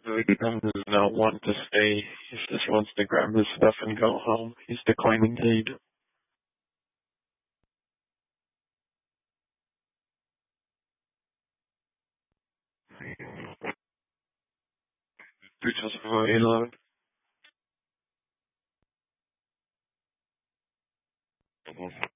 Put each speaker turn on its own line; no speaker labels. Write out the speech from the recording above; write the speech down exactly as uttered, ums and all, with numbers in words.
The Tom does not want to stay. He just wants to grab his stuff and go home. He's declining aid. Which was eight eleven.